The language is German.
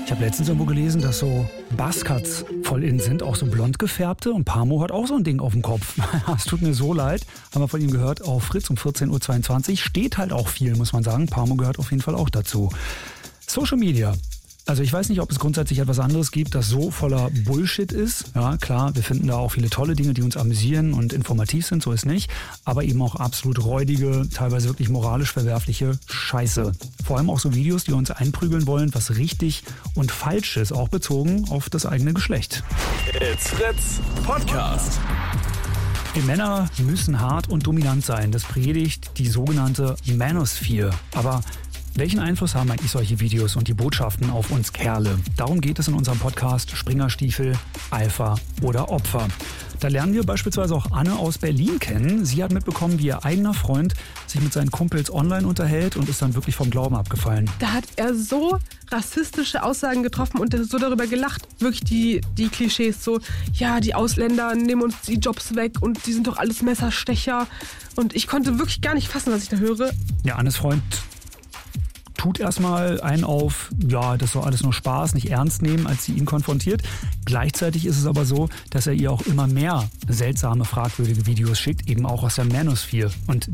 Ich habe letztens irgendwo gelesen, dass so Buzzcuts voll in sind, auch so blond gefärbte. Und Pamo hat auch so ein Ding auf dem Kopf. Es tut mir so leid. Haben wir von ihm gehört auf Fritz um 14.22 Uhr. Steht halt auch viel, muss man sagen. Pamo gehört auf jeden Fall auch dazu. Social Media. Also ich weiß nicht, ob es grundsätzlich etwas anderes gibt, das so voller Bullshit ist. Ja, klar, wir finden da auch viele tolle Dinge, die uns amüsieren und informativ sind, so ist nicht. Aber eben auch absolut räudige, teilweise wirklich moralisch verwerfliche Scheiße. Vor allem auch so Videos, die uns einprügeln wollen, was richtig und falsch ist, auch bezogen auf das eigene Geschlecht. It's Fritz Podcast. Wir Männer müssen hart und dominant sein. Das predigt die sogenannte Manosphere. Aber welchen Einfluss haben eigentlich solche Videos und die Botschaften auf uns Kerle? Darum geht es in unserem Podcast Springerstiefel, Alpha oder Opfer. Da lernen wir beispielsweise auch Anne aus Berlin kennen. Sie hat mitbekommen, wie ihr eigener Freund sich mit seinen Kumpels online unterhält und ist dann wirklich vom Glauben abgefallen. Da hat er so rassistische Aussagen getroffen und so darüber gelacht. Wirklich die Klischees so, ja, die Ausländer nehmen uns die Jobs weg und die sind doch alles Messerstecher. Und ich konnte wirklich gar nicht fassen, was ich da höre. Ja, Annes Freund tut erstmal einen auf, ja, das soll alles nur Spaß, nicht ernst nehmen, als sie ihn konfrontiert. Gleichzeitig ist es aber so, dass er ihr auch immer mehr seltsame, fragwürdige Videos schickt, eben auch aus der Manosphere. Und